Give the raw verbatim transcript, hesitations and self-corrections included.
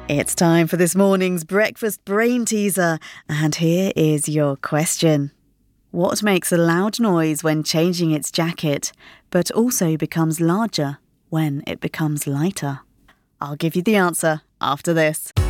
It's time for this morning's breakfast brain teaser, and here is your question. What makes a loud noise when changing its jacket, but also becomes larger when it becomes lighter? I'll give you the answer after this.